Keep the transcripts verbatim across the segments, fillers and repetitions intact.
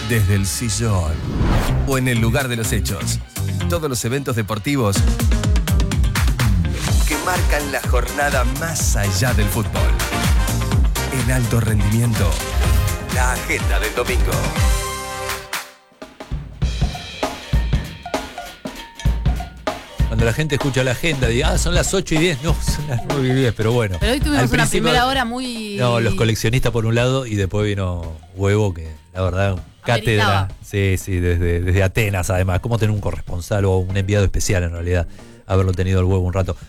desde el sillón o en el lugar de los hechos. Todos los eventos deportivos que marcan la jornada más allá del fútbol. En alto rendimiento, la agenda del domingo. Cuando la gente escucha la agenda, diga, ah, son las ocho y diez, no, son las nueve y diez, pero bueno. Pero hoy tuvimos una primera hora muy... No, los coleccionistas por un lado y después vino Huevo, que la verdad, cátedra. Sí, sí, desde, desde Atenas además. ¿Cómo tener un corresponsal o un enviado especial en realidad? Haberlo tenido el Huevo un rato.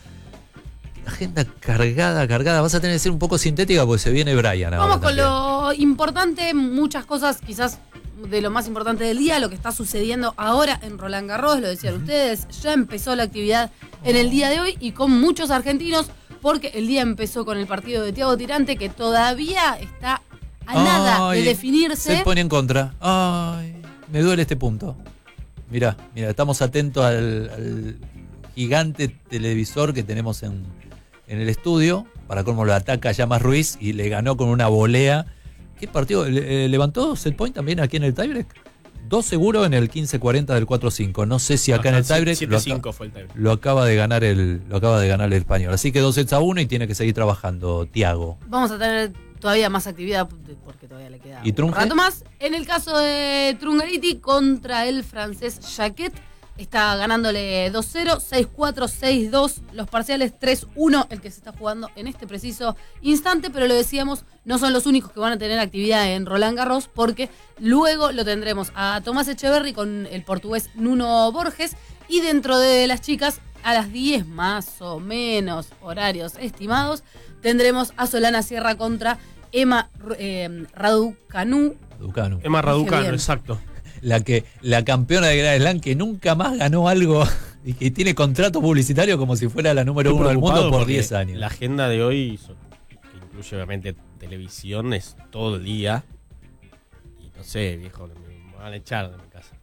Agenda cargada, cargada. Vas a tener que ser un poco sintética porque se viene Brian ahora. Vamos con también. lo importante, muchas cosas quizás de lo más importante del día, lo que está sucediendo ahora en Roland Garros, lo decían uh-huh. ustedes, ya empezó la actividad en el día de hoy y con muchos argentinos, porque el día empezó con el partido de Thiago Tirante, que todavía está a Ay, nada de definirse. Se pone en contra. Ay, me duele este punto. Mirá, mira, estamos atentos al, al gigante televisor que tenemos en, en el estudio, para cómo lo ataca Llamas Ruiz y le ganó con una volea. ¿Qué partido? ¿Le, levantó set point también aquí en el tiebreak? Dos seguro en el quince cuarenta del cuatro cinco. No sé si acá Ajá, en el tiebreak siete cinco fue el tiebreak. Lo acaba de ganar el lo acaba de ganar el español. Así que dos sets a uno y tiene que seguir trabajando Thiago. Vamos a tener todavía más actividad porque todavía le queda ¿Y un rato más. En el caso de Trungaretti contra el francés Jacquet, está ganándole dos cero, seis cuatro, seis dos, los parciales tres uno, el que se está jugando en este preciso instante, pero lo decíamos, no son los únicos que van a tener actividad en Roland Garros, porque luego lo tendremos a Tomás Echeverry con el portugués Nuno Borges, y dentro de las chicas, a las diez más o menos, horarios estimados, tendremos a Solana Sierra contra Emma eh, Raducanu. Raducanu. Emma Raducanu, exacto. La que la campeona de Grand Slam que nunca más ganó algo y que tiene contrato publicitario como si fuera la número uno del mundo por diez años. La agenda de hoy, que incluye obviamente televisión, es todo el día. Y no sé, viejo, me van a echar de mi casa.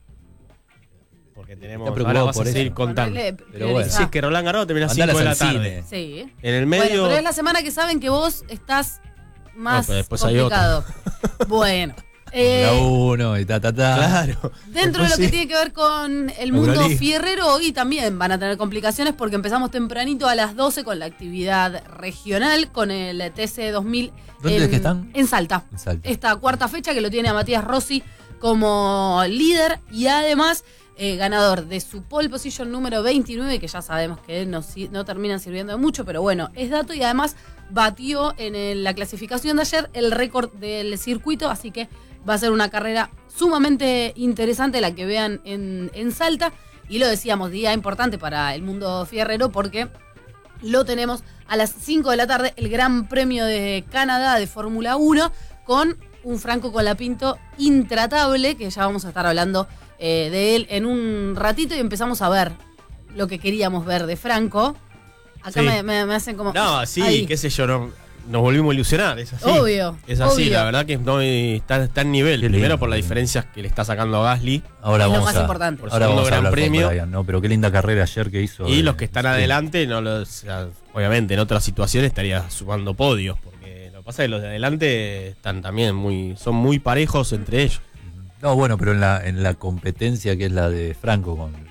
Porque tenemos... Ahora vas a seguir contando. Pero bueno. Si es que Roland Garros termina a las cinco de la tarde. Sí. En el medio... Bueno, pero es la semana que saben que vos estás más no, complicado. Bueno. Eh, la uno y ta, ta, ta. Claro. Dentro de lo sí. que tiene que ver con el mundo fierrero, hoy también van a tener complicaciones porque empezamos tempranito a las doce con la actividad regional, con el T C dos mil. ¿Dónde en, es que están? En Salta. En Salta. Esta cuarta fecha que lo tiene a Matías Rossi como líder y además eh, ganador de su pole position número veintinueve, que ya sabemos que no, no terminan sirviendo de mucho, pero bueno, es dato, y además batió en el, la clasificación de ayer el récord del circuito, así que va a ser una carrera sumamente interesante la que vean en, en Salta. Y lo decíamos, día importante para el mundo fierrero porque lo tenemos a las cinco de la tarde, el Gran Premio de Canadá de Fórmula uno, con un Franco Colapinto intratable, que ya vamos a estar hablando eh, de él en un ratito, y empezamos a ver lo que queríamos ver de Franco. Acá sí. me, me, me hacen como... No, sí, ahí. qué sé yo, no... Nos volvimos a ilusionar, es así. Obvio. Es así, obvio. La verdad que no está, está en nivel. Qué Primero lindo. Por las diferencias que le está sacando a Gasly. Ahora es vamos lo más a, importante. Por ahora vamos Gran a hablar Premio. con Brian, ¿no? Pero qué linda carrera ayer que hizo. Y eh, los que están sí. adelante, no los, o sea, obviamente en otras situaciones estaría sumando podios. Porque lo que pasa es que los de adelante están también muy, son muy parejos entre ellos. No, bueno, pero en la, en la competencia que es la de Franco con el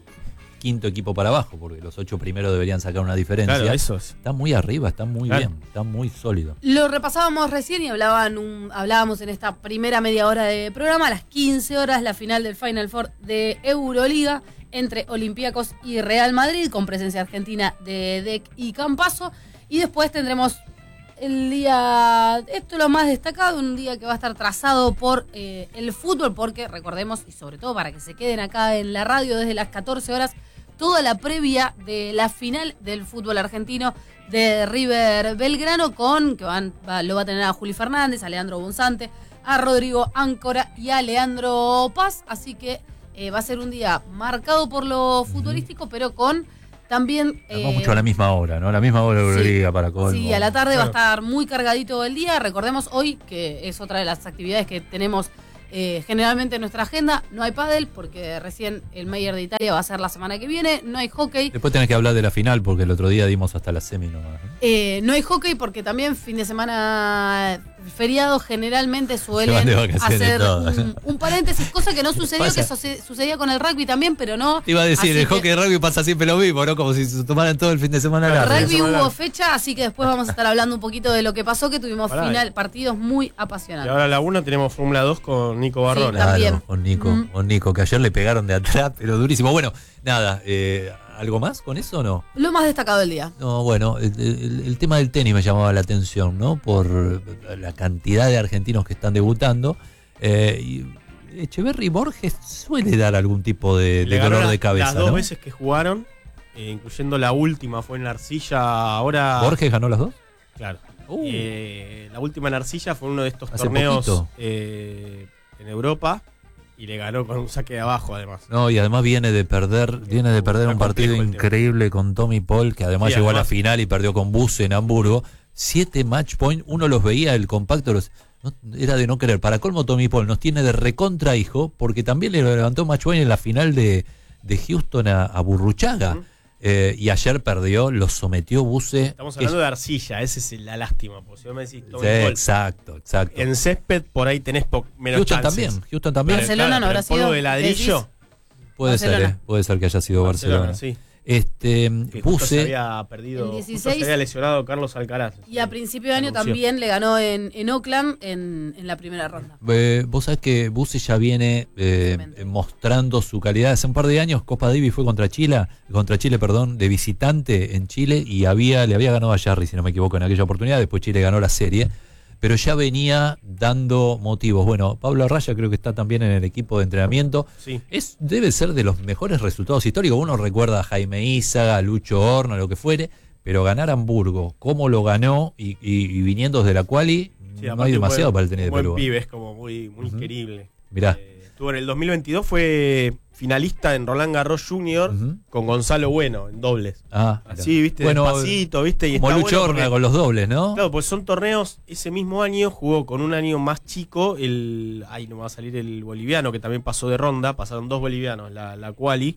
quinto equipo para abajo, porque los ocho primeros deberían sacar una diferencia. Claro, eso es. Está muy arriba, está muy claro. bien, está muy sólido. Lo repasábamos recién y hablaban un, hablábamos en esta primera media hora de programa, a las quince horas, la final del Final Four de Euroliga entre Olympiacos y Real Madrid, con presencia argentina de D E C y Campazzo. Y después tendremos el día, esto es lo más destacado, un día que va a estar trazado por eh, el fútbol, porque recordemos, y sobre todo para que se queden acá en la radio desde las catorce horas, toda la previa de la final del fútbol argentino de River Belgrano, con que van, va, lo va a tener a Juli Fernández, a Leandro Bonzante, a Rodrigo Áncora y a Leandro Paz. Así que eh, va a ser un día marcado por lo futbolístico, uh-huh. pero con también... Eh, mucho a la misma hora, ¿no? A la misma hora de Euroliga, sí, para colmo. Sí, a la tarde claro. va a estar muy cargadito el día. Recordemos hoy, que es otra de las actividades que tenemos Eh, generalmente en nuestra agenda, no hay pádel porque recién el Mayer de Italia va a ser la semana que viene, no hay hockey. Después tenés que hablar de la final porque el otro día dimos hasta la semi nomás, ¿no? Eh, no hay hockey porque también fin de semana feriados generalmente suelen hacer un, un paréntesis, cosa que no sucedió, Pasa. que suce- sucedía con el rugby también, pero no. Te iba a decir, Así el que- hockey de rugby pasa siempre lo mismo, ¿no? Como si se tomaran todo el fin de semana largo. Rugby largo. hubo fecha, así que después vamos a estar hablando un poquito de lo que pasó, que tuvimos Pará. final, partidos muy Y apasionantes. ahora a la una tenemos Fórmula dos con Nico Barrón. Sí, también. Claro, con Nico, Mm. con Nico, que ayer le pegaron de atrás, pero durísimo. Bueno, nada, eh, ¿algo más con eso o no? Lo más destacado del día. No, bueno, el, el- el tema del tenis me llamaba la atención, ¿no? Por la cantidad de argentinos que están debutando. Eh, y Echeverry Borges suele dar algún tipo de, Le de ganó dolor la- de cabeza, Las dos ¿no? veces que jugaron, eh, incluyendo la última, fue en la Arcilla. Ahora. ¿Borges ganó las dos? Claro. Uh. Eh, la última en Arcilla fue uno de estos Hace torneos poquito. eh, en Europa y le ganó con un saque de abajo, además. No, y además viene de perder, viene de perder Está un partido complejo el tema. increíble con Tommy Paul, que además Sí, llegó a la además- final y perdió con Buse en Hamburgo. Siete match point, uno los veía, el compacto los, no- era de no creer. Para colmo, Tommy Paul nos tiene de recontra hijo, porque también le levantó match point en la final de, de Houston a, a Burruchaga. Ujú. Eh, y ayer perdió, lo sometió Buse. Estamos hablando de Arcilla, esa es la lástima. Porque si vos me decís Tommy Sí, Paul, exacto, exacto. en césped por ahí tenés po- menos Houston chances. también, Houston también. Pero, Barcelona claro, no pero habrá en polvo sido, de ladrillo. decís. Puede ser, Barcelona. eh, puede ser que haya sido Barcelona. sí. Este, Que justo se Buse, había perdido, En justo dieciséis se había lesionado Carlos Alcaraz. Y a principio de año Anunció. también le ganó en, en Oakland en, en la primera ronda. Eh, vos sabés que Buse ya viene eh, Excelente. mostrando su calidad. Hace un par de años Copa Davis fue contra Chile, contra Chile, perdón, de visitante en Chile y había le había ganado a Jarry, si no me equivoco, en aquella oportunidad. Después Chile ganó la serie, pero ya venía dando motivos. Bueno, Pablo Arraya creo que está también en el equipo de entrenamiento. Sí. Es, debe ser de los mejores resultados históricos. Uno recuerda a Jaime Ízaga, a Lucho Horno, lo que fuere, pero ganar Hamburgo, cómo lo ganó y, y- y viniendo desde la quali, Sí, no aparte hay un demasiado buen- para el tenis de un buen Perú. pibe, es como muy, muy Ujú. querible. Mirá. Eh, estuvo en el dos mil veintidós, fue finalista en Roland Garros Junior Ujú. con Gonzalo Bueno en dobles. Ah, mirá. Así, viste, Bueno, despacito, viste, y como está Lucho bueno Horna porque- con los dobles, ¿no? Claro, pues son torneos, ese mismo año jugó con un año más chico, el, ay, no me va a salir el boliviano, que también pasó de ronda, pasaron dos bolivianos, la, la quali,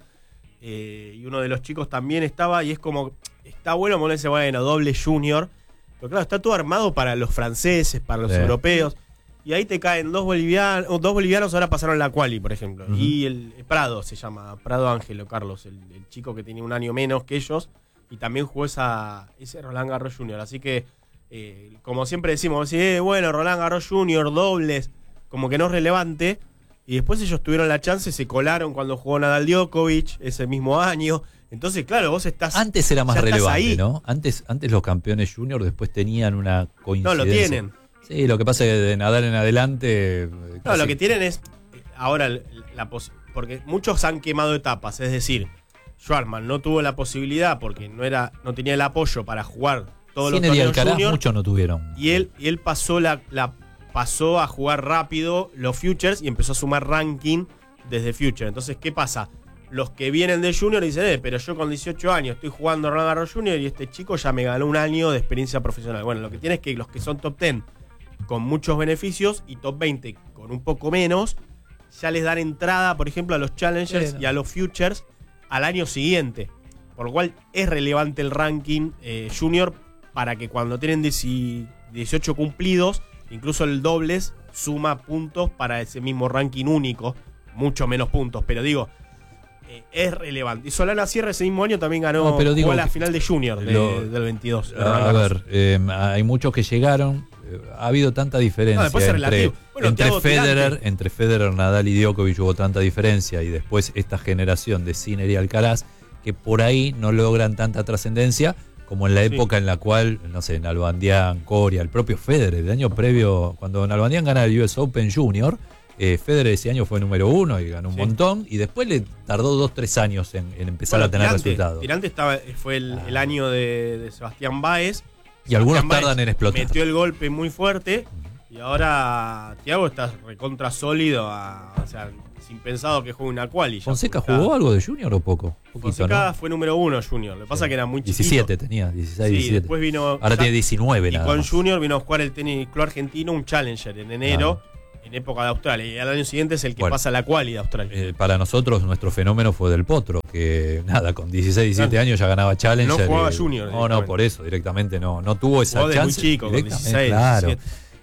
eh, y uno de los chicos también estaba, y es como, está bueno ponerse, bueno, doble junior, pero claro, está todo armado para los franceses, para los Sí. europeos, y ahí te caen dos bolivianos, dos bolivianos ahora pasaron la quali, por ejemplo, Ujú. y el, el Prado se llama, Prado Ángelo Carlos, el, el chico que tiene un año menos que ellos, y también jugó esa, ese Roland Garros Junior, así que eh, como siempre decimos, sí, eh, bueno, Roland Garros Junior, dobles, como que no es relevante. Y después ellos tuvieron la chance, se colaron cuando jugó Nadal Djokovic ese mismo año. Entonces, claro, vos estás. Antes era más ya estás relevante, ahí. ¿no? Antes, antes los campeones junior después tenían una No, coincidencia. lo tienen. Sí, lo que pasa es que de Nadal en adelante. eh, No, casi- lo que tienen es. eh, Ahora, la, la pos- porque muchos han quemado etapas. Es decir, Schwartzman no tuvo la posibilidad porque no era no tenía el apoyo para jugar todos los Sinner y torneos Alcaraz junior. muchos no tuvieron. Y él, y él pasó la, la pasó a jugar rápido los Futures y empezó a sumar ranking desde Future. Entonces, ¿qué pasa? Los que vienen de Junior dicen, eh, pero yo con dieciocho años estoy jugando Roland Garros Junior y este chico ya me ganó un año de experiencia profesional. Bueno, lo que tiene es que los que son top diez con muchos beneficios y top veinte con un poco menos, ya les dan entrada, por ejemplo, a los Challengers Sí, no. y a los Futures al año siguiente. Por lo cual es relevante el ranking eh, Junior para que cuando tienen dieciocho cumplidos, incluso el dobles suma puntos para ese mismo ranking único, mucho menos puntos, pero digo, eh, es relevante. Y Solana Sierra ese mismo año también ganó No, pero digo jugó la que- final de Junior de- lo- del veintidós. A ver, eh, hay muchos que llegaron. eh, Ha habido tanta diferencia No, después es entre, relativo. Bueno, entre Thiago Federer, Tirante. entre Federer, Nadal y Djokovic hubo tanta diferencia y después esta generación de Sinner y Alcaraz que por ahí no logran tanta trascendencia como en la Sí. época en la cual, no sé, Nalbandián, Coria, el propio Federer, el año previo, cuando Nalbandián gana el U S Open Junior, eh, Federer ese año fue número uno y ganó un Sí. montón y después le tardó dos, tres años en, en empezar Bueno, a tener Tirante, resultados. Tirante estaba, fue el, el año de, de Sebastián Báez. Y algunos Sebastián tardan Báez en explotar. Metió el golpe muy fuerte. Y ahora Thiago está recontra sólido. A, o sea, sin pensado que juegue una quali. ya ¿Fonseca está- jugó algo de Junior o poco? Poquito, Fonseca ¿no? fue número uno Junior. Lo que pasa es que era muy chiquito. diecisiete tenía, dieciséis, Sí, diecisiete. después vino. Ahora ya- tiene diecinueve Y nada con más. Junior vino a jugar el tenis club argentino, un Challenger en enero, en época de Australia. Y al año siguiente es el que Bueno. pasa la quali de Australia. Eh, para nosotros nuestro fenómeno fue Del Potro, que nada, con dieciséis, diecisiete años ya ganaba Challenger. No jugaba y- Junior No, no, directamente. por eso, directamente no. No tuvo esa Jugó de muy chance. chico, con directamente, dieciséis, claro. diecisiete.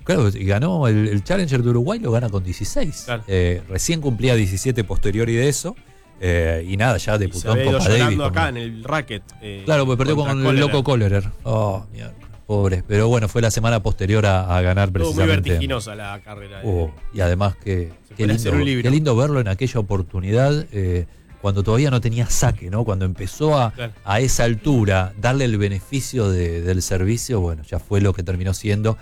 Claro, y ganó el, el Challenger de Uruguay, lo gana con dieciséis. Claro. Eh, recién cumplía diecisiete posteriori de eso. Eh, y nada, ya debutó en Copa Davis. acá como... en el racket. Eh, claro, porque perdió con el loco Kohlerer. Oh, mierda, pobre. Pero bueno, fue la semana posterior a, a ganar precisamente. Muy vertiginosa la carrera. Oh, y además que qué lindo, qué lindo verlo en aquella oportunidad. Eh, cuando todavía no tenía saque, ¿no? Cuando empezó a, claro. a esa altura, darle el beneficio de, del servicio, bueno, ya fue lo que terminó siendo.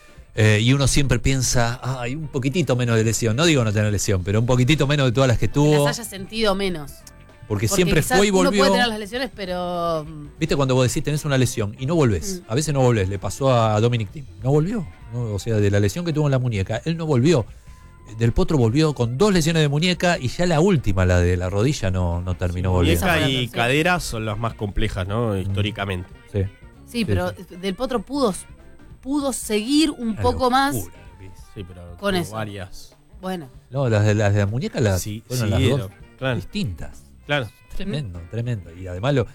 Eh, y uno siempre piensa, ah, hay un poquitito menos de lesión. No digo no tener lesión, pero un poquitito menos de todas las que tuvo. Que las haya sentido menos. Porque, Porque siempre fue y volvió. Uno puede tener las lesiones, pero... Viste cuando vos decís tenés una lesión y no volvés. Mm. A veces no volvés. Le pasó a Dominic Thiem. No volvió. ¿no? O sea, de la lesión que tuvo en la muñeca, él no volvió. Del Potro volvió con dos lesiones de muñeca y ya la última, la de la rodilla, no, no terminó sí, volviendo. Muñeca y sí. cadera son las más complejas, ¿no? Históricamente. Sí. Sí, sí pero sí. Del Potro pudo, pudo seguir un Una poco locura, más sí, pero con eso. Varias. Bueno. No, las de las de la muñeca las sí, fueron sí, las era, dos claro. distintas. Claro. Tremendo, tremendo. Y además lo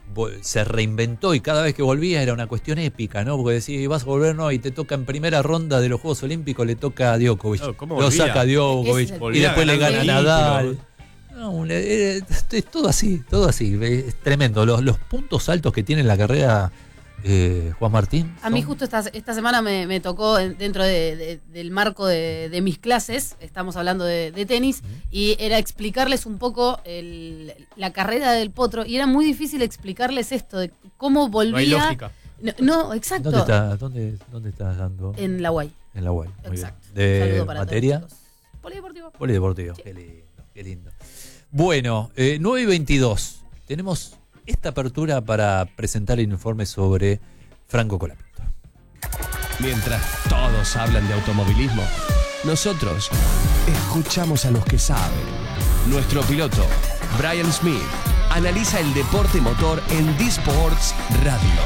se reinventó y cada vez que volvía era una cuestión épica, ¿no? Porque decís, vas a volver, no, y te toca en primera ronda de los Juegos Olímpicos, le toca a Djokovic. No, lo saca Djokovic y después le gana a Nadal. No, es, es todo así, todo así. Es tremendo. Los, los puntos altos que tiene la carrera eh, Juan Martín. A mí justo esta, esta semana me, me tocó dentro de, de, del marco de, de mis clases, estamos hablando de, de tenis, uh-huh. y era explicarles un poco el, la carrera del Potro, y era muy difícil explicarles esto, de cómo volvía... No hay lógica. No, no exacto. ¿Dónde, está, dónde, dónde estás dando? En la U A I. En la U A I, muy exacto. bien. ¿De Saludo para materia? Todos, Polideportivo. Polideportivo, sí. Qué lindo, qué lindo. Bueno, eh, nueve y veintidós, tenemos esta apertura para presentar el informe sobre Franco Colapinto. Mientras todos hablan de automovilismo, nosotros escuchamos a los que saben. Nuestro piloto, Brian Smith, analiza el deporte motor en D-Sports Radio.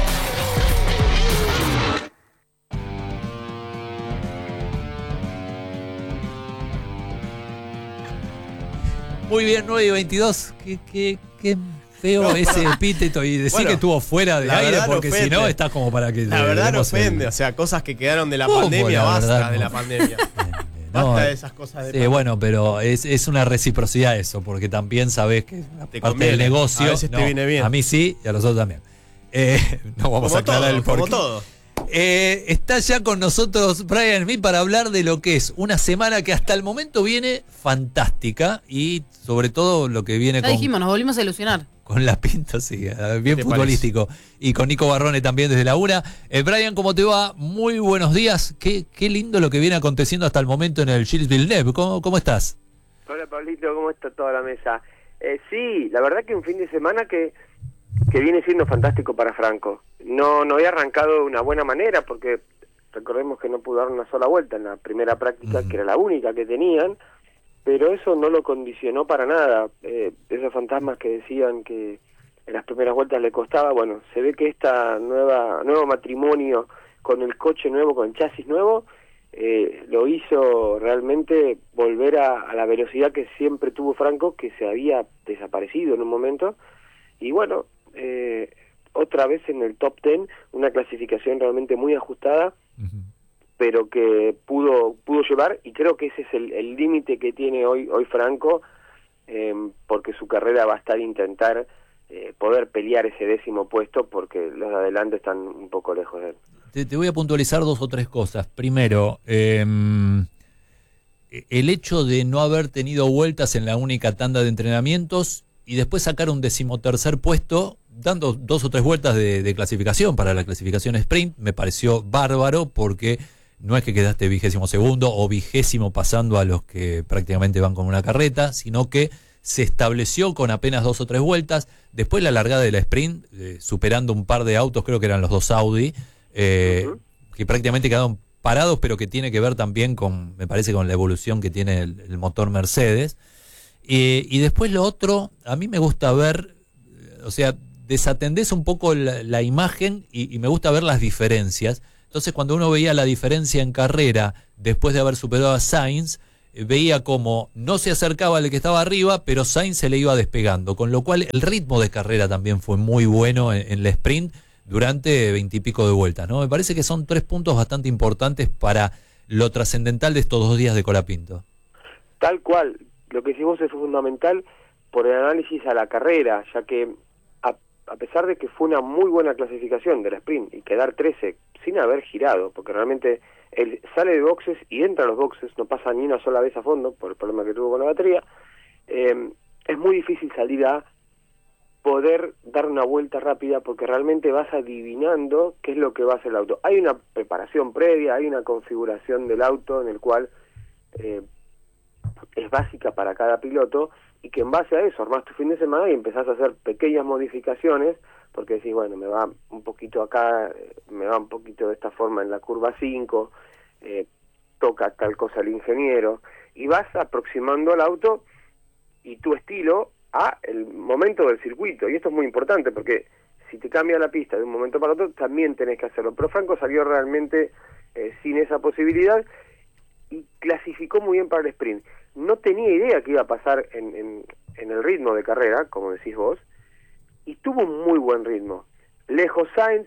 Muy bien, nueve y veintidós. Qué, qué, qué feo ese epíteto y decir bueno, que estuvo fuera de aire, porque si no, está como para que... La verdad no ofende, el... o sea, cosas que quedaron de la uh, pandemia, basta verdad, de no. la pandemia. No, basta de esas cosas de sí, bueno, pero es, es una reciprocidad eso, porque también sabés que la parte conviene. Del negocio... A veces no, te viene bien. A mí sí y a los otros también. Eh, no vamos como a aclarar todo, el porqué. Como todo. Eh, está ya con nosotros Brian Smith para hablar de lo que es una semana que hasta el momento viene fantástica y sobre todo lo que viene ya con... dijimos, nos volvimos a ilusionar. Con la pinta, sí, bien futbolístico. Parece? Y con Nico Barrone también desde la una. Eh, Brian, ¿cómo te va? Muy buenos días. Qué, qué lindo lo que viene aconteciendo hasta el momento en el Gilles Villeneuve. ¿Cómo, cómo estás? Hola, Pablito, ¿cómo está toda la mesa? Eh, sí, la verdad que un fin de semana que, que viene siendo fantástico para Franco. No, no había arrancado de una buena manera porque recordemos que no pudo dar una sola vuelta en la primera práctica, uh-huh. que era la única que tenían. Pero eso no lo condicionó para nada. Eh, esos fantasmas que decían que en las primeras vueltas le costaba, bueno, se ve que esta nueva nuevo matrimonio con el coche nuevo, con el chasis nuevo, eh, lo hizo realmente volver a, a la velocidad que siempre tuvo Franco, que se había desaparecido en un momento. Y bueno, eh, otra vez en el top ten, una clasificación realmente muy ajustada, uh-huh. pero que pudo pudo llevar, y creo que ese es el límite que tiene hoy hoy Franco, eh, porque su carrera va a estar intentar eh, poder pelear ese décimo puesto, porque los de adelante están un poco lejos de él. Te, te voy a puntualizar dos o tres cosas. Primero, eh, el hecho de no haber tenido vueltas en la única tanda de entrenamientos y después sacar un decimotercer puesto dando dos o tres vueltas de, de clasificación para la clasificación sprint, me pareció bárbaro, porque no es que quedaste vigésimo segundo o vigésimo pasando a los que prácticamente van con una carreta, sino que se estableció con apenas dos o tres vueltas. Después la largada de la sprint, eh, superando un par de autos, creo que eran los dos Audi, eh, uh-huh. que prácticamente quedaron parados, pero que tiene que ver también con, me parece, con la evolución que tiene el, el motor Mercedes. Eh, y después lo otro, a mí me gusta ver, o sea, desatendés un poco la, la imagen y, y me gusta ver las diferencias. Entonces, cuando uno veía la diferencia en carrera, después de haber superado a Sainz, eh, veía como no se acercaba al que estaba arriba, pero Sainz se le iba despegando, con lo cual el ritmo de carrera también fue muy bueno en, en la sprint durante veintipico de vueltas, ¿no? Me parece que son tres puntos bastante importantes para lo trascendental de estos dos días de Colapinto. Tal cual, lo que decís es fundamental por el análisis a la carrera, ya que a, a pesar de que fue una muy buena clasificación de la sprint y quedar trece sin haber girado, porque realmente él sale de boxes y entra a los boxes, no pasa ni una sola vez a fondo por el problema que tuvo con la batería, eh, es muy difícil salir a poder dar una vuelta rápida porque realmente vas adivinando qué es lo que va a hacer el auto. Hay una preparación previa, hay una configuración del auto en el cual eh, es básica para cada piloto y que en base a eso armás tu fin de semana y empezás a hacer pequeñas modificaciones porque decís, bueno, me va un poquito acá, me va un poquito de esta forma en la curva cinco, eh, toca tal cosa el ingeniero, y vas aproximando al auto y tu estilo a el momento del circuito, y esto es muy importante porque si te cambia la pista de un momento para otro también tenés que hacerlo, pero Franco salió realmente eh, sin esa posibilidad y clasificó muy bien para el sprint. No tenía idea que iba a pasar en, en, en el ritmo de carrera, como decís vos, y tuvo un muy buen ritmo. Lejos Sainz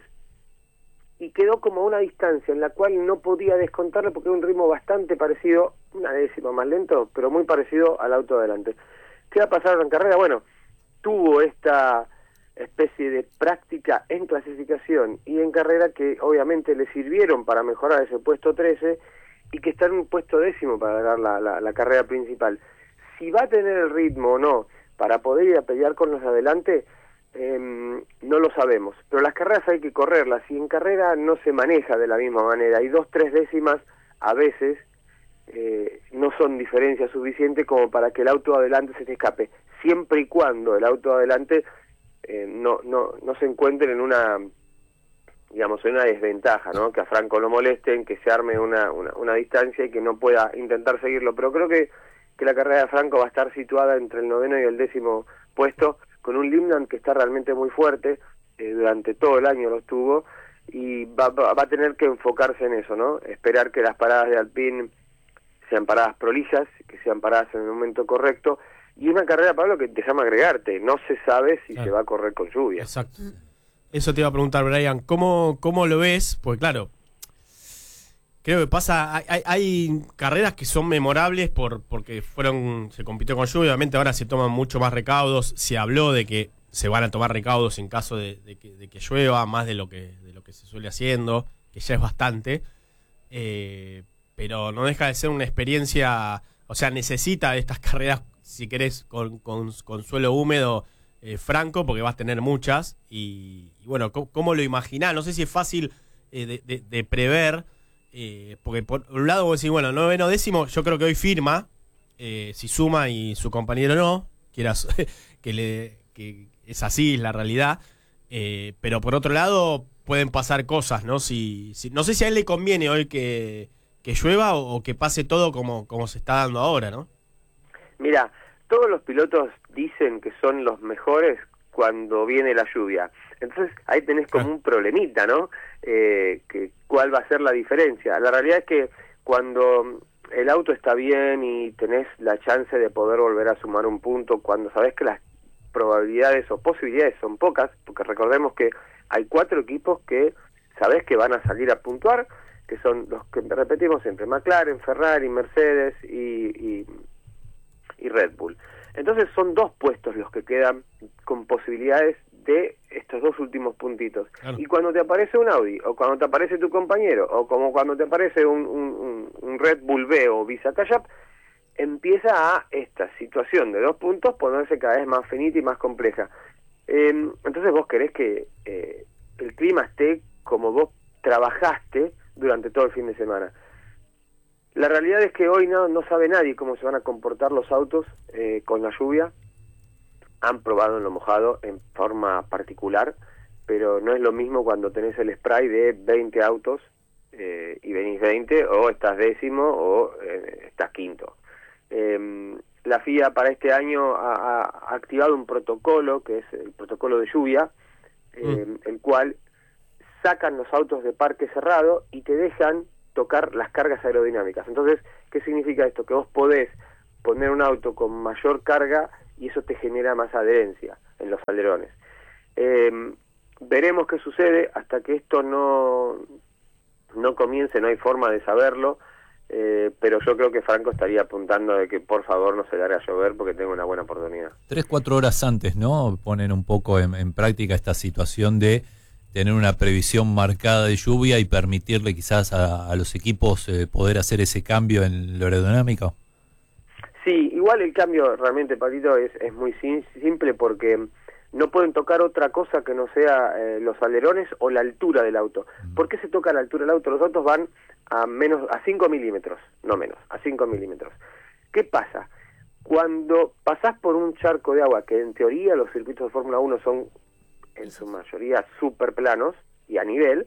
y quedó como a una distancia en la cual no podía descontarle porque era un ritmo bastante parecido, una décima más lento, pero muy parecido al auto adelante. ¿Qué va a pasar en carrera? Bueno, tuvo esta especie de práctica en clasificación y en carrera que obviamente le sirvieron para mejorar ese puesto trece y que está en un puesto décimo para ganar la, la, la carrera principal. Si va a tener el ritmo o no para poder ir a pelear con los de adelante, eh, no lo sabemos. Pero las carreras hay que correrlas y en carrera no se maneja de la misma manera. Y dos, tres décimas a veces eh, no son diferencia suficiente como para que el auto adelante se te escape. Siempre y cuando el auto adelante eh, no, no, no se encuentre en una... digamos, en una desventaja, ¿no? Que a Franco lo molesten, que se arme una, una, una distancia y que no pueda intentar seguirlo. Pero creo que, que la carrera de Franco va a estar situada entre el noveno y el décimo puesto, con un Lindland que está realmente muy fuerte, eh, durante todo el año lo estuvo, y va, va, va a tener que enfocarse en eso, ¿no? Esperar que las paradas de Alpine sean paradas prolijas, que sean paradas en el momento correcto, y una carrera, Pablo, que te llama agregarte, no se sabe si claro. se va a correr con lluvia. Exacto. Eso te iba a preguntar, Brian, ¿cómo, cómo lo ves? Porque claro, creo que pasa, hay, hay carreras que son memorables por porque fueron se compitió con lluvia, obviamente ahora se toman mucho más recaudos, se habló de que se van a tomar recaudos en caso de, de, que, de que llueva, más de lo que de lo que se suele haciendo, que ya es bastante, eh, pero no deja de ser una experiencia, o sea, necesita de estas carreras, si querés, con, con, con suelo húmedo, Eh, Franco, porque vas a tener muchas y, y bueno, ¿cómo, cómo lo imaginás? No sé si es fácil eh, de, de, de prever, eh, porque por un lado vos decís, bueno, noveno décimo, yo creo que hoy firma, eh, si Suma y su compañero no, quieras que le que es así, es la realidad, eh, pero por otro lado pueden pasar cosas, ¿no? Si, si no sé si a él le conviene hoy que, que llueva o, o que pase todo como, como se está dando ahora, ¿no? Mira, todos los pilotos dicen que son los mejores cuando viene la lluvia. Entonces ahí tenés como un problemita, ¿no? Eh, que ¿cuál va a ser la diferencia? La realidad es que cuando el auto está bien y tenés la chance de poder volver a sumar un punto, cuando sabés que las probabilidades o posibilidades son pocas, porque recordemos que hay cuatro equipos que sabés que van a salir a puntuar, que son los que repetimos siempre, McLaren, Ferrari, Mercedes y... y y Red Bull. Entonces son dos puestos los que quedan con posibilidades de estos dos últimos puntitos. Claro. Y cuando te aparece un Audi, o cuando te aparece tu compañero, o como cuando te aparece un, un, un Red Bull B o Visa Cash App, empieza a esta situación de dos puntos ponerse cada vez más finita y más compleja. Eh, entonces vos querés que eh, el clima esté como vos trabajaste durante todo el fin de semana. La realidad es que hoy no, no sabe nadie cómo se van a comportar los autos eh, con la lluvia. Han probado en lo mojado en forma particular, pero no es lo mismo cuando tenés el spray de veinte autos eh, y venís veinte, o estás décimo o eh, estás quinto. Eh, la F I A para este año ha, ha activado un protocolo, que es el protocolo de lluvia, eh, mm. el cual sacan los autos de parque cerrado y te dejan tocar las cargas aerodinámicas. Entonces, ¿qué significa esto? Que vos podés poner un auto con mayor carga y eso te genera más adherencia en los alerones. Eh, veremos qué sucede hasta que esto no, no comience, no hay forma de saberlo. Eh, pero yo creo que Franco estaría apuntando de que por favor no se largue a llover porque tengo una buena oportunidad. Tres, cuatro horas antes, ¿no? Ponen un poco en, en práctica esta situación de tener una previsión marcada de lluvia y permitirle quizás a, a los equipos eh, poder hacer ese cambio en lo aerodinámico. Sí, igual el cambio realmente, Pablito, es, es muy sim- simple porque no pueden tocar otra cosa que no sea eh, los alerones o la altura del auto. ¿Por qué se toca la altura del auto? Los autos van a menos a cinco milímetros, no menos, a cinco milímetros. ¿Qué pasa? Cuando pasás por un charco de agua, que en teoría los circuitos de Fórmula uno son en su mayoría súper planos y a nivel,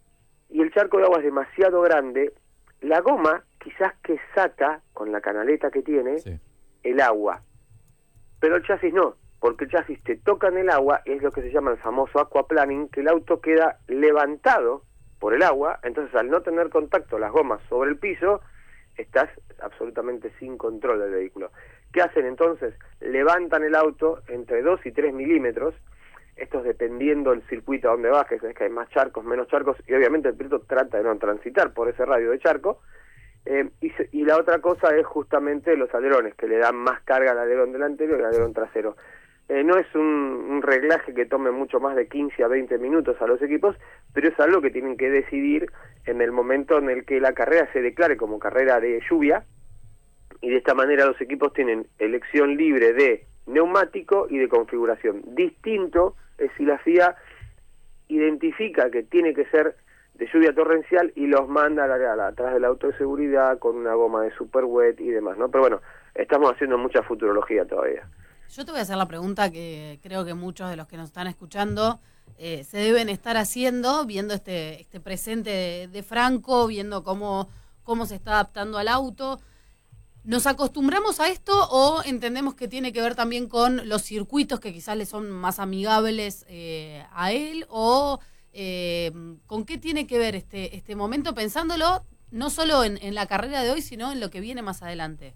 y el charco de agua es demasiado grande, la goma quizás que saca, con la canaleta que tiene, sí, el agua. Pero el chasis no, porque el chasis te toca en el agua, y es lo que se llama el famoso aquaplaning, que el auto queda levantado por el agua, entonces al no tener contacto las gomas sobre el piso, estás absolutamente sin control del vehículo. ¿Qué hacen entonces? Levantan el auto entre dos y tres milímetros, esto es dependiendo del circuito a donde bajes, es que hay más charcos, menos charcos, y obviamente el piloto trata de no transitar por ese radio de charco, eh, y, se, y la otra cosa es justamente los alerones, que le dan más carga al alerón delantero y al alerón trasero. Eh, no es un, un reglaje que tome mucho más de quince a veinte minutos a los equipos, pero es algo que tienen que decidir en el momento en el que la carrera se declare como carrera de lluvia, y de esta manera los equipos tienen elección libre de neumático y de configuración. Distinto es si la F I A identifica que tiene que ser de lluvia torrencial y los manda a la, a la, atrás del auto de seguridad con una goma de super wet y demás, ¿no? Pero bueno, estamos haciendo mucha futurología todavía. Yo te voy a hacer la pregunta que creo que muchos de los que nos están escuchando eh, se deben estar haciendo, viendo este este presente de, de Franco, viendo cómo, cómo se está adaptando al auto. ¿Nos acostumbramos a esto o entendemos que tiene que ver también con los circuitos que quizás le son más amigables eh, a él? ¿O eh, con qué tiene que ver este este momento, pensándolo no solo en, en la carrera de hoy, sino en lo que viene más adelante?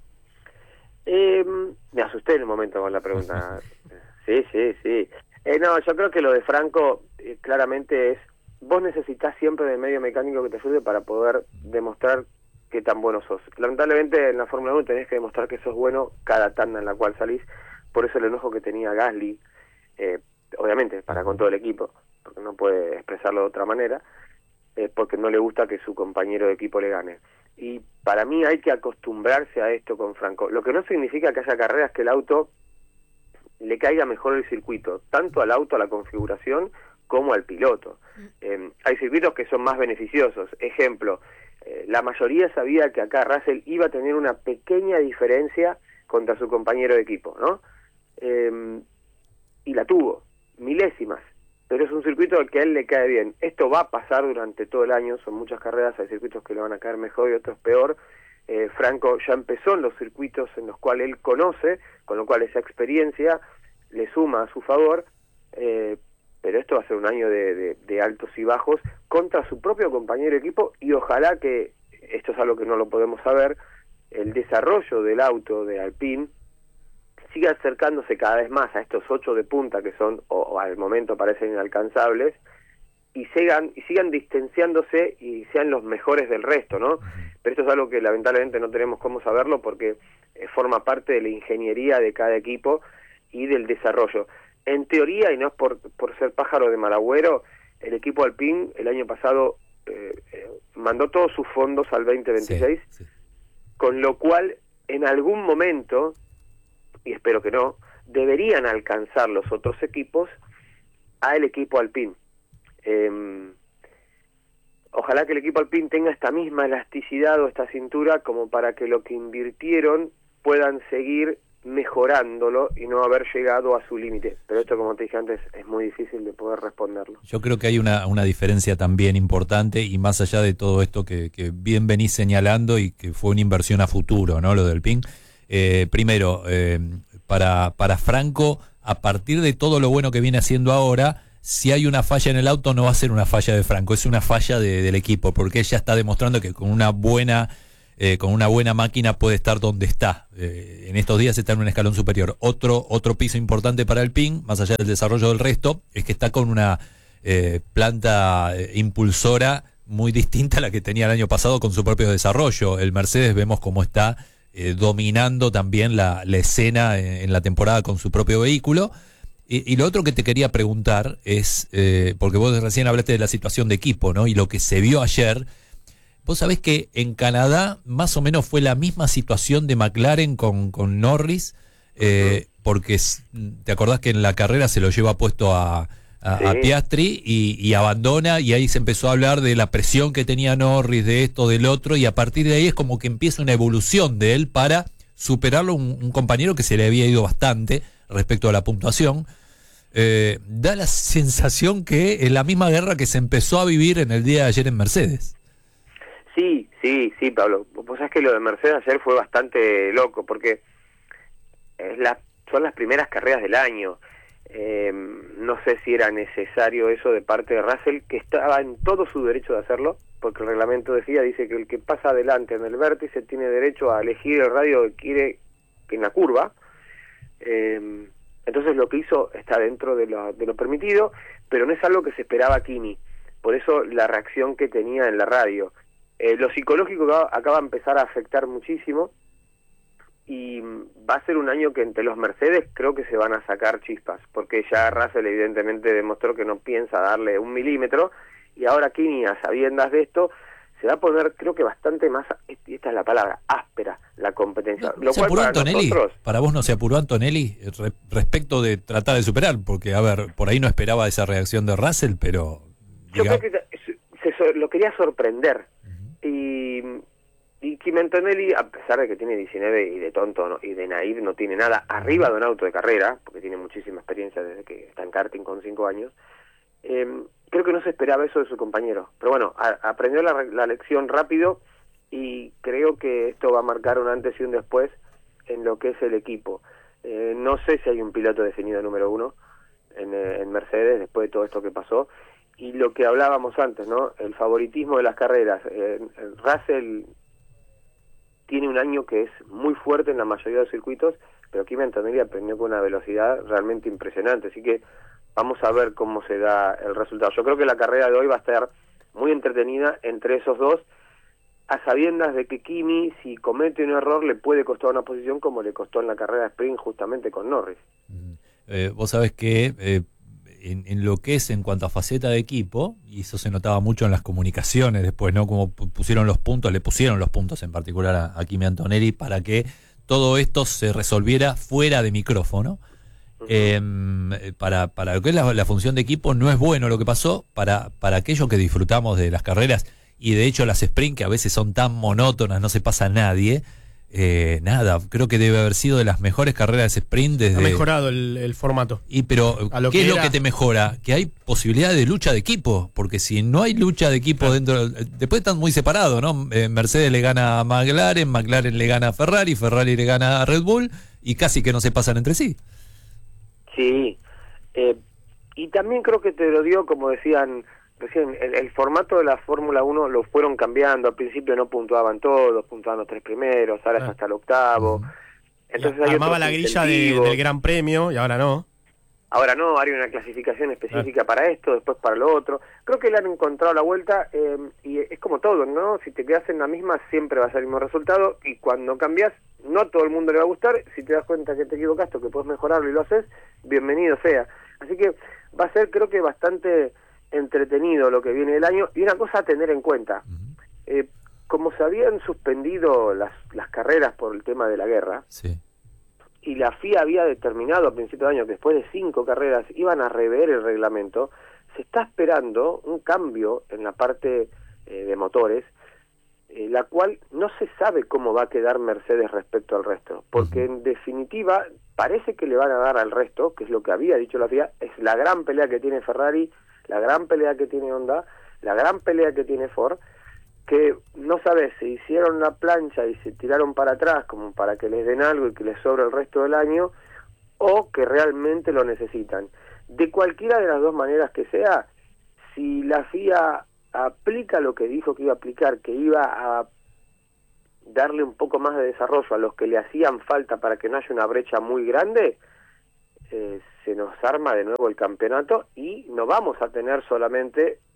Eh, me asusté en el momento con la pregunta. Sí, sí, sí. Eh, no, yo creo que lo de Franco eh, claramente es, vos necesitas siempre de medio mecánico que te ayude para poder demostrar qué tan bueno sos. Lamentablemente en la Fórmula uno tenés que demostrar que sos bueno cada tanda en la cual salís, por eso el enojo que tenía Gasly, eh, obviamente para con todo el equipo, porque no puede expresarlo de otra manera, eh, porque no le gusta que su compañero de equipo le gane. Y para mí hay que acostumbrarse a esto con Franco, lo que no significa que haya carreras que el auto le caiga mejor el circuito, tanto al auto, a la configuración, como al piloto. Eh, hay circuitos que son más beneficiosos. Ejemplo, eh, la mayoría sabía que acá Russell iba a tener una pequeña diferencia contra su compañero de equipo, ¿no? Eh, y la tuvo, milésimas, pero es un circuito al que a él le cae bien. Esto va a pasar durante todo el año, son muchas carreras, hay circuitos que le van a caer mejor y otros peor. Eh, Franco ya empezó en los circuitos en los cuales él conoce, con lo cual esa experiencia le suma a su favor, eh, pero esto va a ser un año de, de, de altos y bajos contra su propio compañero de equipo, y ojalá que, esto es algo que no lo podemos saber, el desarrollo del auto de Alpine siga acercándose cada vez más a estos ocho de punta que son, o, o al momento parecen inalcanzables, y sigan, y sigan distanciándose y sean los mejores del resto, ¿no? Pero esto es algo que lamentablemente no tenemos cómo saberlo porque eh, forma parte de la ingeniería de cada equipo y del desarrollo. En teoría, y no es por, por ser pájaro de mal agüero, el equipo Alpine el año pasado eh, eh, mandó todos sus fondos al veinte veintiséis, sí, sí. Con lo cual en algún momento, y espero que no, deberían alcanzar los otros equipos al equipo Alpine. Eh, ojalá que el equipo Alpine tenga esta misma elasticidad o esta cintura como para que lo que invirtieron puedan seguir mejorándolo y no haber llegado a su límite. Pero esto, como te dije antes, es muy difícil de poder responderlo. Yo creo que hay una, una diferencia también importante, y más allá de todo esto que, que bien venís señalando y que fue una inversión a futuro, ¿no? Lo del Alpine. Eh, primero, eh, para, para Franco, a partir de todo lo bueno que viene haciendo ahora, si hay una falla en el auto no va a ser una falla de Franco, es una falla de, del equipo, porque él ya está demostrando que con una buena eh, con una buena máquina puede estar donde está. Eh, en estos días está en un escalón superior. Otro otro piso importante para Alpine, más allá del desarrollo del resto, es que está con una eh, planta eh, impulsora muy distinta a la que tenía el año pasado con su propio desarrollo. El Mercedes vemos cómo está eh, dominando también la, la escena en, en la temporada con su propio vehículo. Y, y lo otro que te quería preguntar es, eh, porque vos recién hablaste de la situación de equipo, ¿no? Y lo que se vio ayer. Vos sabés que en Canadá más o menos fue la misma situación de McLaren con, con Norris, eh, porque te acordás que en la carrera se lo lleva puesto a, a, sí. a Piastri y, y abandona, y ahí se empezó a hablar de la presión que tenía Norris, de esto, del otro, y a partir de ahí es como que empieza una evolución de él para superarlo, un, un compañero que se le había ido bastante respecto a la puntuación. Eh, da la sensación que es la misma guerra que se empezó a vivir en el día de ayer en Mercedes. Sí, sí, sí, Pablo. Vos sabés que lo de Mercedes ayer fue bastante loco, porque es la, son las primeras carreras del año. Eh, no sé si era necesario eso de parte de Russell, que estaba en todo su derecho de hacerlo, porque el reglamento decía, dice que el que pasa adelante en el vértice tiene derecho a elegir el radio que quiere en la curva. Eh, entonces lo que hizo está dentro de lo, de lo permitido, pero no es algo que se esperaba Kimi. Por eso la reacción que tenía en la radio. Eh, lo psicológico acaba, acaba de empezar a afectar muchísimo, y va a ser un año que entre los Mercedes creo que se van a sacar chispas, porque ya Russell evidentemente demostró que no piensa darle un milímetro, y ahora Kimi, a sabiendas de esto, se va a poner, creo que bastante más, esta es la palabra, áspera la competencia. No, lo ¿Se cual apuró para Antonelli? Nosotros, ¿Para vos no se apuró Antonelli re, respecto de tratar de superar? Porque, a ver, por ahí no esperaba esa reacción de Russell, pero... Yo digamos... creo que se, se, lo quería sorprender. Y, y Kimi Antonelli, a pesar de que tiene diecinueve y de tonto no, y de naïve no tiene nada arriba de un auto de carrera, porque tiene muchísima experiencia desde que está en karting con cinco años, eh, creo que no se esperaba eso de su compañero. Pero bueno, a, aprendió la, la lección rápido, y creo que esto va a marcar un antes y un después en lo que es el equipo. Eh, no sé si hay un piloto definido número uno en, en Mercedes después de todo esto que pasó. Y lo que hablábamos antes, ¿no? El favoritismo de las carreras. Eh, Russell tiene un año que es muy fuerte en la mayoría de los circuitos, pero Kimi Antonelli aprendió con una velocidad realmente impresionante. Así que vamos a ver cómo se da el resultado. Yo creo que la carrera de hoy va a estar muy entretenida entre esos dos, a sabiendas de que Kimi, si comete un error, le puede costar una posición como le costó en la carrera de sprint justamente con Norris. Eh, vos sabés que... Eh... En, en lo que es en cuanto a faceta de equipo, y eso se notaba mucho en las comunicaciones después, ¿no? Como pusieron los puntos, le pusieron los puntos en particular a, a Kimi Antonelli para que todo esto se resolviera fuera de micrófono. Uh-huh. Eh, para, para lo que es la, la función de equipo no es bueno lo que pasó, para, para aquellos que disfrutamos de las carreras, y de hecho las sprint que a veces son tan monótonas, no se pasa a nadie. Eh, nada, creo que debe haber sido de las mejores carreras de sprint desde... Ha mejorado el, el formato. Y pero, lo ¿qué es era... lo que te mejora? Que hay posibilidad de lucha de equipo, porque si no hay lucha de equipo, claro, dentro... Después están muy separados, ¿no? Eh, Mercedes le gana a McLaren, McLaren le gana a Ferrari, Ferrari le gana a Red Bull, y casi que no se pasan entre sí. Sí, eh, y también creo que te lo dio, como decían... Recién, el, el formato de la Fórmula uno lo fueron cambiando. Al principio no puntuaban todos, puntuaban los tres primeros, ahora es hasta el octavo. Entonces hay armaba la grilla de, del Gran Premio y ahora no. Ahora no, hay una clasificación específica ah. para esto, después para lo otro. Creo que le han encontrado la vuelta, eh, y es como todo, ¿no? Si te quedas en la misma, siempre va a ser el mismo resultado, y cuando cambias, no a todo el mundo le va a gustar. Si te das cuenta que te equivocaste o que puedes mejorarlo y lo haces, bienvenido sea. Así que va a ser, creo que bastante... entretenido lo que viene del año. Y una cosa a tener en cuenta, uh-huh. eh, como se habían suspendido las, las carreras por el tema de la guerra, sí, y la F I A había determinado a principio de año que después de cinco carreras iban a rever el reglamento, se está esperando un cambio en la parte eh, de motores, eh, la cual no se sabe cómo va a quedar Mercedes respecto al resto, porque uh-huh. en definitiva parece que le van a dar al resto, que es lo que había dicho la F I A, es la gran pelea que tiene Ferrari, la gran pelea que tiene Honda, la gran pelea que tiene Ford, que no sabes, se hicieron la plancha y se tiraron para atrás como para que les den algo y que les sobre el resto del año, o que realmente lo necesitan. De cualquiera de las dos maneras que sea, si la F I A aplica lo que dijo que iba a aplicar, que iba a darle un poco más de desarrollo a los que le hacían falta para que no haya una brecha muy grande, eh, se nos arma de nuevo el campeonato y no vamos a tener solamente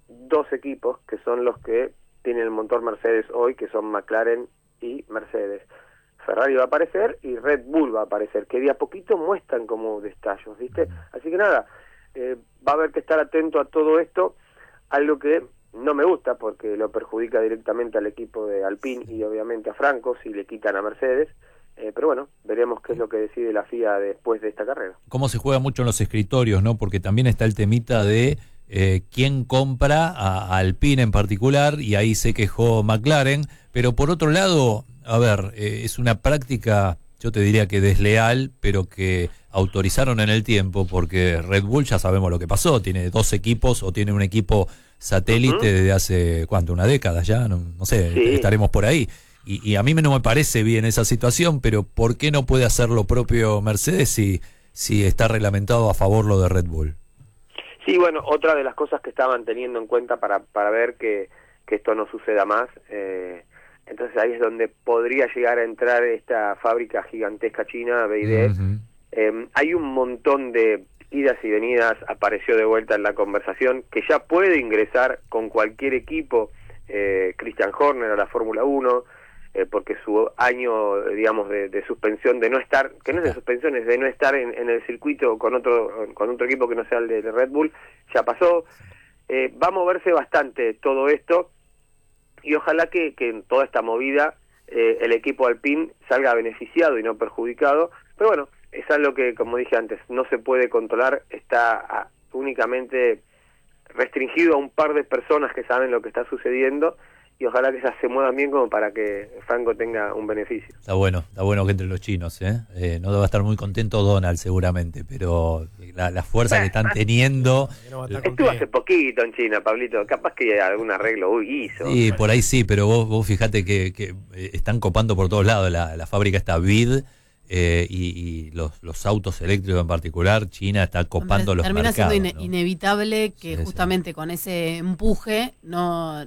dos equipos que son los que tienen el motor Mercedes hoy, que son McLaren y Mercedes. Ferrari va a aparecer y Red Bull va a aparecer, que de a poquito muestran como destellos, ¿viste? Así que nada, eh, va a haber que estar atento a todo esto, algo que no me gusta porque lo perjudica directamente al equipo de Alpine y obviamente a Franco si le quitan a Mercedes, eh, pero bueno, veremos qué es lo que decide la F I A después de esta carrera. Cómo se juega mucho en los escritorios, ¿no? Porque también está el temita de eh, quién compra a, a Alpine en particular, y ahí se quejó McLaren, pero por otro lado, a ver, eh, es una práctica, yo te diría que desleal, pero que autorizaron en el tiempo, porque Red Bull ya sabemos lo que pasó, tiene dos equipos o tiene un equipo satélite uh-huh. desde hace, ¿cuánto? ¿Una década ya? No, no sé, sí. estaremos por ahí. Y, y a mí no me parece bien esa situación, pero ¿por qué no puede hacer lo propio Mercedes si, si está reglamentado a favor lo de Red Bull? Sí, bueno, otra de las cosas que estaban teniendo en cuenta para, para ver que, que esto no suceda más, eh, entonces ahí es donde podría llegar a entrar esta fábrica gigantesca china, B Y D. Uh-huh. Eh, hay un montón de idas y venidas, apareció de vuelta en la conversación, que ya puede ingresar con cualquier equipo, eh, Christian Horner a la Fórmula uno, eh, porque su año, digamos, de, de suspensión, de no estar, que no es de suspensión, es de no estar en, en el circuito con otro con otro equipo que no sea el de Red Bull, ya pasó. Eh, va a moverse bastante todo esto, y ojalá que, que en toda esta movida eh, el equipo Alpine salga beneficiado y no perjudicado, pero bueno, es algo que, como dije antes, no se puede controlar, está a, únicamente restringido a un par de personas que saben lo que está sucediendo, y ojalá que esas se muevan bien como para que Franco tenga un beneficio. Está bueno, está bueno que entre los chinos, ¿eh? eh no debe estar muy contento Donald seguramente, pero la, la fuerza que están teniendo... Estuvo hace poquito en China, Pablito, capaz que algún arreglo hizo. Sí, por ahí sí, pero vos, vos fijate que, que están copando por todos lados, la, la fábrica está B I D, Eh, y, y los, los autos eléctricos en particular, China está copando los termina mercados. Termina siendo ¿no? inevitable que sí, justamente sí. con ese empuje, no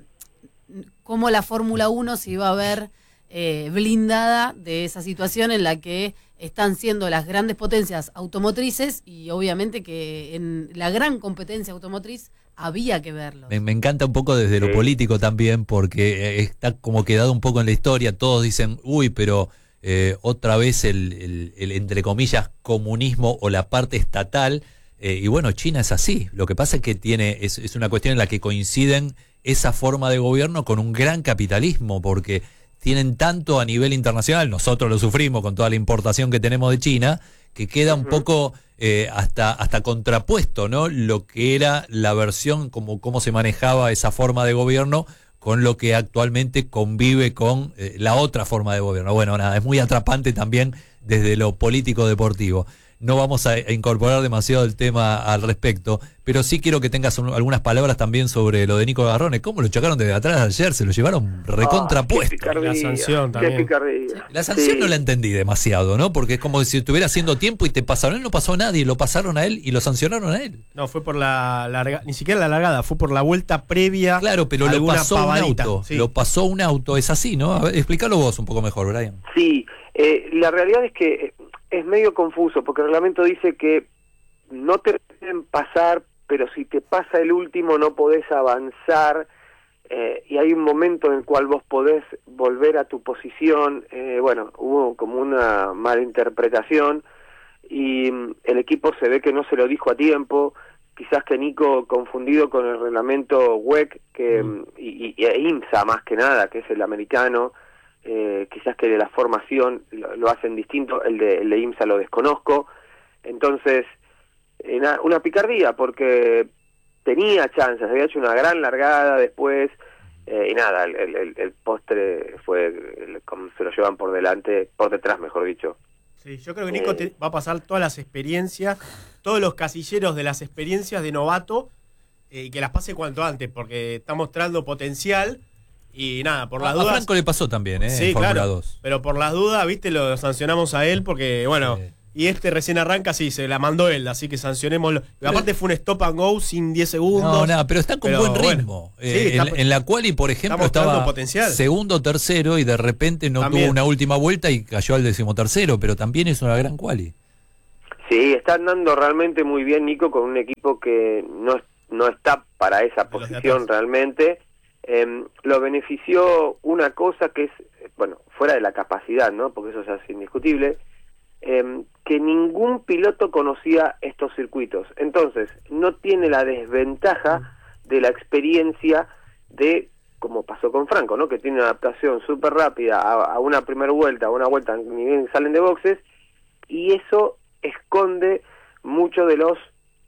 como la Fórmula uno se iba a ver eh, blindada de esa situación en la que están siendo las grandes potencias automotrices, y obviamente que en la gran competencia automotriz había que verlo. Me, me encanta un poco desde lo político también, porque está como quedado un poco en la historia. Todos dicen, uy, pero... Eh, otra vez el, el, el, entre comillas, comunismo o la parte estatal, eh, y bueno, China es así. Lo que pasa es que tiene es, es una cuestión en la que coinciden esa forma de gobierno con un gran capitalismo, porque tienen tanto a nivel internacional, nosotros lo sufrimos con toda la importación que tenemos de China, que queda un poco eh, hasta hasta contrapuesto, ¿no? Lo que era la versión, como cómo se manejaba esa forma de gobierno, con lo que actualmente convive con eh, la otra forma de gobierno. Bueno, nada, es muy atrapante también desde lo político-deportivo. No vamos a, a incorporar demasiado el tema al respecto, pero sí quiero que tengas un, algunas palabras también sobre lo de Nico Garrone. ¿Cómo lo chocaron desde atrás ayer? Se lo llevaron recontrapuesto. Oh, la sanción también. La sanción sí. No la entendí demasiado, ¿no? Porque es como si estuviera haciendo tiempo y te pasaron. Él no pasó a nadie, lo pasaron a él y lo sancionaron a él. No, fue por la largada, ni siquiera la largada, fue por la vuelta previa. Claro, pero lo pasó pavadita. un auto. Sí. Lo pasó un auto, es así, ¿no? A ver, explícalo vos un poco mejor, Brian. Sí, eh, la realidad es que es medio confuso, porque el reglamento dice que no te pueden pasar, pero si te pasa el último no podés avanzar, eh, y hay un momento en el cual vos podés volver a tu posición. Eh, bueno, hubo como una mala interpretación, y mm, el equipo se ve que no se lo dijo a tiempo, quizás que Nico, confundido con el reglamento W E C que, mm. y, y, e IMSA más que nada, que es el americano, Eh, quizás que de la formación lo, lo hacen distinto, el de, el de IMSA lo desconozco, entonces eh, na, una picardía, porque tenía chances, había hecho una gran largada después, eh, y nada, el, el, el postre fue el, como se lo llevan por delante, por detrás mejor dicho. Sí, yo creo que Nico eh, te, va a pasar todas las experiencias, todos los casilleros de las experiencias de novato, eh, y que las pase cuanto antes, porque está mostrando potencial. Y nada, por las a, dudas... A Franco le pasó también, ¿eh? Sí, en Fórmula claro, dos. Pero por las dudas, viste, lo sancionamos a él porque, bueno, sí. Y este recién arranca, sí, se la mandó él, así que sancionémoslo. Pero aparte fue un stop and go sin diez segundos. No, nada, pero está con pero, buen ritmo. Bueno, eh, sí, está, en, en la quali, por ejemplo, estaba potencial. segundo, tercero, y de repente no también tuvo una última vuelta y cayó al decimotercero, pero también es una gran quali. Sí, está andando realmente muy bien Nico con un equipo que no, no está para esa posición realmente. Eh, lo benefició una cosa que es, bueno, fuera de la capacidad, ¿no? Porque eso ya es indiscutible, eh, que ningún piloto conocía estos circuitos. Entonces, no tiene la desventaja de la experiencia de, como pasó con Franco, ¿no? Que tiene una adaptación súper rápida a, a una primera vuelta, a una vuelta ni bien salen de boxes, y eso esconde muchos de los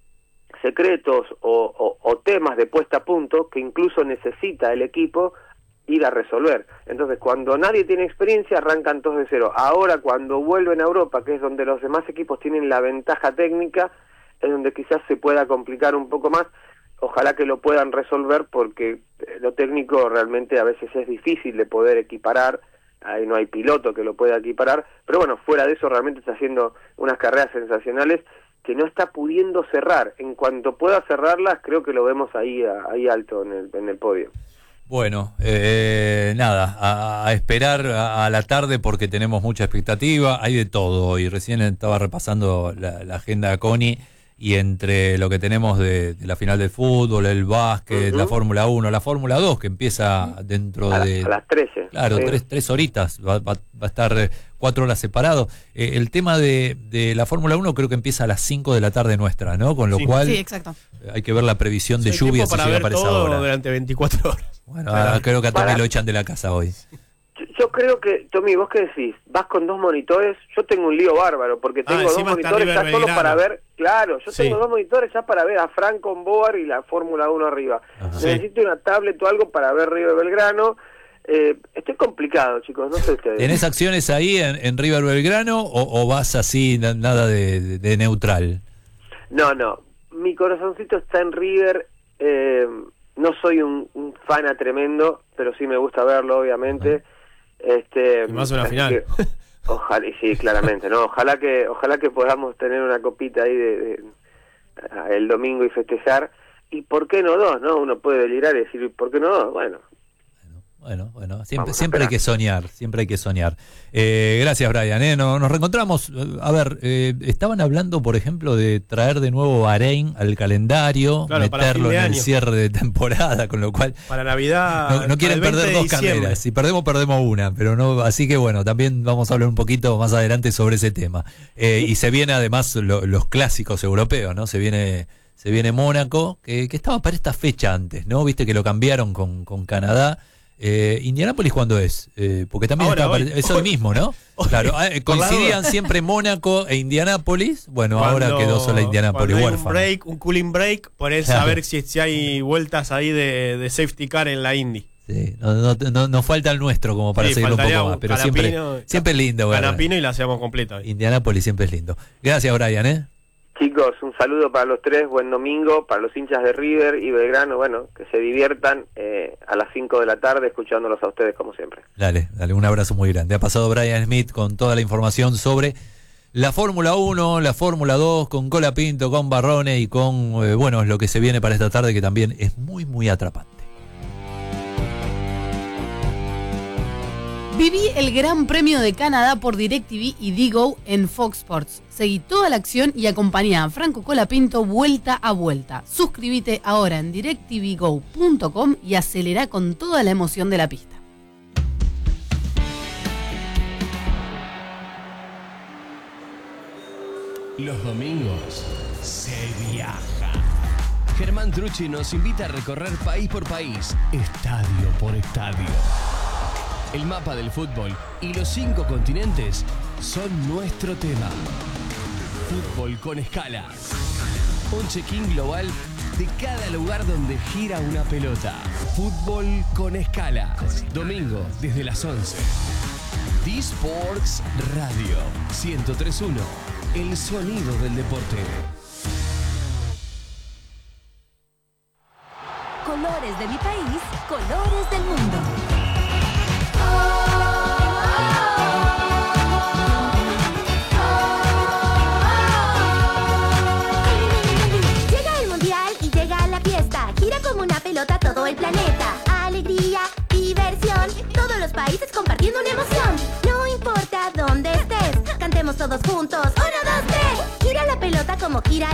secretos o, o, o temas de puesta a punto que incluso necesita el equipo ir a resolver. Entonces, cuando nadie tiene experiencia, arrancan todos de cero. Ahora, cuando vuelven a Europa, que es donde los demás equipos tienen la ventaja técnica, es donde quizás se pueda complicar un poco más. Ojalá que lo puedan resolver, porque lo técnico realmente a veces es difícil de poder equiparar. Ahí no hay piloto que lo pueda equiparar, pero bueno, fuera de eso realmente está haciendo unas carreras sensacionales que no está pudiendo cerrar. En cuanto pueda cerrarlas, creo que lo vemos ahí ahí alto en el, en el podio. Bueno, eh, nada, a, a esperar a, a la tarde porque tenemos mucha expectativa, hay de todo, y recién estaba repasando la, la agenda de Connie, y entre lo que tenemos de, de la final del fútbol, el básquet, uh-huh. la Fórmula uno, la Fórmula dos, que empieza dentro a de... A las trece. Claro, sí. tres, tres horitas, va, va, va a estar cuatro horas separado. Eh, el tema de, de la Fórmula uno creo que empieza a las cinco de la tarde nuestra, ¿no? Con lo sí. cual sí, exacto. hay que ver la previsión de sí, lluvia si para llega ver para esa todo hora. durante veinticuatro horas. Bueno, ah, creo que a Tommy para... lo echan de la casa hoy. Yo, yo creo que, Tommy, ¿vos qué decís? ¿Vas con dos monitores? Yo tengo un lío bárbaro, porque tengo Ah, dos encima está monitores ya River solo Belgrano. para ver... Claro, yo Sí. tengo dos monitores ya para ver a Franco en Boar y la Fórmula uno arriba. Ajá. Necesito una tablet o algo para ver River Belgrano. Eh, estoy complicado, chicos, no sé ustedes. ¿Tenés acciones ahí en, en River Belgrano o, o vas así, na- nada de, de, de neutral? No, no, mi corazoncito está en River. eh, no soy un, un fana tremendo, pero sí me gusta verlo, obviamente. Este, Y más una así final. que, ojalá, y sí, claramente, no, ojalá que, ojalá que podamos tener una copita ahí de, de- el domingo y festejar. Y por qué no dos, ¿no? Uno puede delirar y decir, ¿por qué no dos? Bueno. Bueno, bueno, siempre, Vamos a siempre hay esperar. que soñar, siempre hay que soñar. Eh, gracias, Brian. ¿eh? Nos, nos reencontramos. A ver, eh, estaban hablando, por ejemplo, de traer de nuevo Bahrein al calendario, Claro, para meterlo fin de en el año. cierre de temporada, con lo cual Para Navidad. no, no quieren para el perder veinte de dos diciembre. carreras. Si perdemos, perdemos una, pero no. Así que bueno, también vamos a hablar un poquito más adelante sobre ese tema. Eh, y se viene además lo- los clásicos europeos, ¿no? Se viene, se viene Mónaco, que, que estaba para esta fecha antes, ¿no? Viste que lo cambiaron con, con Canadá. Eh, Indianápolis, ¿cuándo es? Eh, porque también Ahora, estaba hoy. pare- es hoy mismo, ¿no? Hoy. Claro, ah, eh, Por la coincidían duda. siempre Mónaco e Indianápolis. Bueno, ahora Cuando- quedó sola Indianápolis cuando hay un huérfana. break, un cooling break, ponés Claro. a ver si, si hay vueltas ahí de, de safety car en la Indy. Sí, no, no, no- nos falta el nuestro como para Sí, seguir un faltaría poco más, un pero siempre, Canapino, siempre es lindo, ¿verdad? Canapino y la hacemos completa. hoy. Indianápolis siempre es lindo. Gracias, Brian, ¿eh? Chicos, un saludo para los tres, buen domingo, para los hinchas de River y Belgrano, bueno, que se diviertan eh, a las cinco de la tarde escuchándolos a ustedes como siempre. Dale, dale, un abrazo muy grande. Ha pasado Brian Smith con toda la información sobre la Fórmula uno, la Fórmula dos, con Colapinto, con Barrone y con, eh, bueno, lo que se viene para esta tarde, que también es muy, muy atrapante. Viví el Gran Premio de Canadá por DirecTV y Digo en Fox Sports. Seguí toda la acción y acompañá a Franco Colapinto vuelta a vuelta. Suscríbete ahora en direct t v go punto com y acelera con toda la emoción de la pista. Los domingos se viaja. Germán Trucci nos invita a recorrer país por país, estadio por estadio. El mapa del fútbol y los cinco continentes son nuestro tema. Fútbol con escala. Un check-in global de cada lugar donde gira una pelota. Fútbol con escala. Domingo desde las once. D-Sports Radio ciento tres punto uno. El sonido del deporte. Colores de mi país, colores del mundo. Llega el mundial y llega la fiesta. Gira como una pelota todo el planeta.